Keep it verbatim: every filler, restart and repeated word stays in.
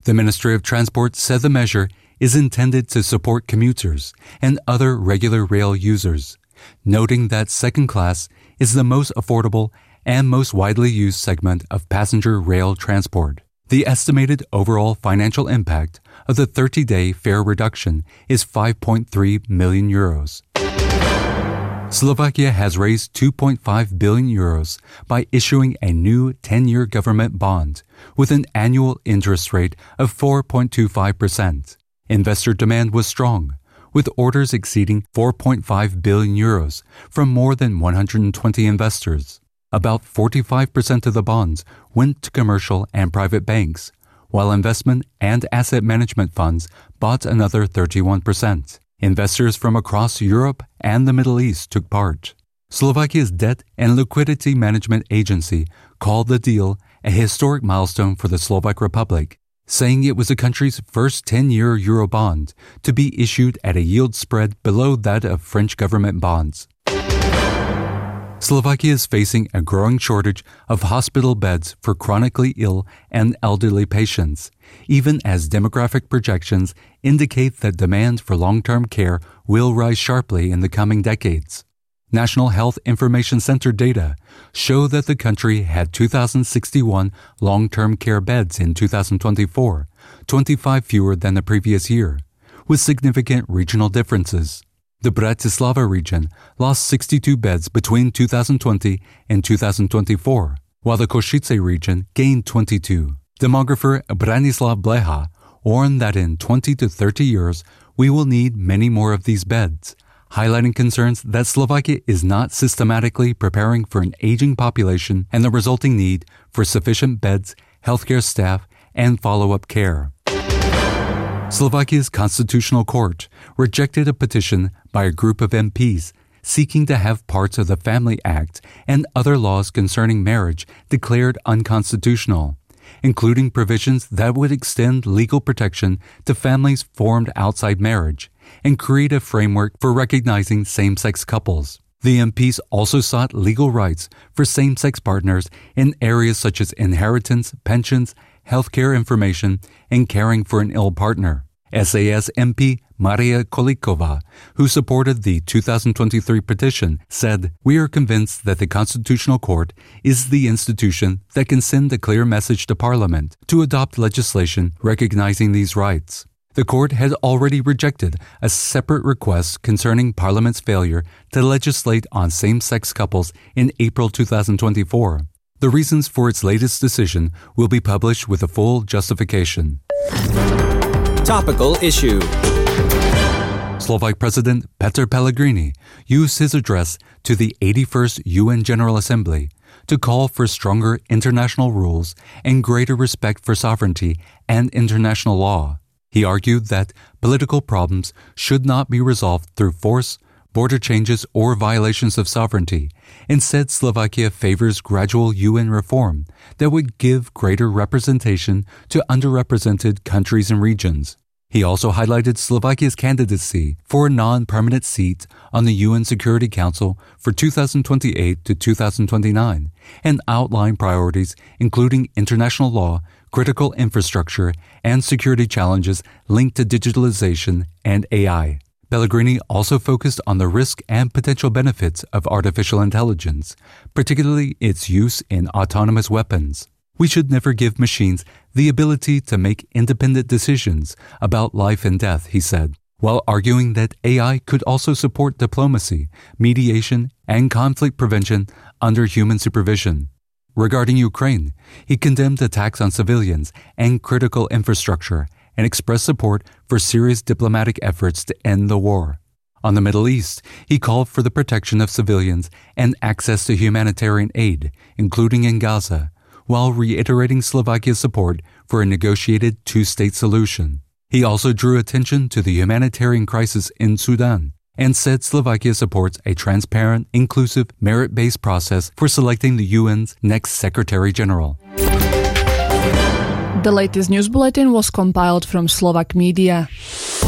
The Ministry of Transport said the measure is intended to support commuters and other regular rail users, noting that second class is the most affordable and most widely used segment of passenger rail transport. The estimated overall financial impact of the thirty-day fare reduction is five point three million euros. Slovakia has raised two point five billion euros by issuing a new ten-year government bond with an annual interest rate of four point two five percent. Investor demand was strong, with orders exceeding four point five billion euros from more than one hundred twenty investors. About forty-five percent of the bonds went to commercial and private banks, while investment and asset management funds bought another thirty-one percent. Investors from across Europe and the Middle East took part. Slovakia's Debt and Liquidity Management Agency called the deal a historic milestone for the Slovak Republic, saying it was the country's first ten-year euro bond to be issued at a yield spread below that of French government bonds. Slovakia is facing a growing shortage of hospital beds for chronically ill and elderly patients, even as demographic projections indicate that demand for long-term care will rise sharply in the coming decades. National Health Information Center data show that the country had two thousand sixty-one long-term care beds in two thousand twenty-four, twenty-five fewer than the previous year, with significant regional differences. The Bratislava region lost sixty-two beds between two thousand twenty and two thousand twenty-four, while the Košice region gained twenty-two. Demographer Branislav Bleha warned that in twenty to thirty years, we will need many more of these beds, highlighting concerns that Slovakia is not systematically preparing for an aging population and the resulting need for sufficient beds, healthcare staff, and follow-up care. Slovakia's Constitutional Court rejected a petition by a group of M Ps seeking to have parts of the Family Act and other laws concerning marriage declared unconstitutional, including provisions that would extend legal protection to families formed outside marriage and create a framework for recognizing same-sex couples. The M Ps also sought legal rights for same-sex partners in areas such as inheritance, pensions, healthcare information, and caring for an ill partner. S A S M P Maria Kolikova, who supported the two thousand twenty-three petition, said, "We are convinced that the Constitutional Court is the institution that can send a clear message to Parliament to adopt legislation recognizing these rights." The court had already rejected a separate request concerning Parliament's failure to legislate on same-sex couples in April two thousand twenty-four. The reasons for its latest decision will be published with a full justification. Topical issue. Slovak President Peter Pellegrini used his address to the eighty-first U N General Assembly to call for stronger international rules and greater respect for sovereignty and international law. He argued that political problems should not be resolved through force, border changes, or violations of sovereignty. Instead, Slovakia favors gradual U N reform that would give greater representation to underrepresented countries and regions. He also highlighted Slovakia's candidacy for a non-permanent seat on the U N Security Council for two thousand twenty-eight to two thousand twenty-nine and outlined priorities including international law, critical infrastructure, and security challenges linked to digitalization and A I. Pellegrini also focused on the risk and potential benefits of artificial intelligence, particularly its use in autonomous weapons. We should never give machines the ability to make independent decisions about life and death, he said, while arguing that A I could also support diplomacy, mediation, and conflict prevention under human supervision. Regarding Ukraine, he condemned attacks on civilians and critical infrastructure and expressed support for serious diplomatic efforts to end the war. On the Middle East, he called for the protection of civilians and access to humanitarian aid, including in Gaza, while reiterating Slovakia's support for a negotiated two-state solution. He also drew attention to the humanitarian crisis in Sudan and said Slovakia supports a transparent, inclusive, merit-based process for selecting the U N's next Secretary General. The latest news bulletin was compiled from Slovak Media.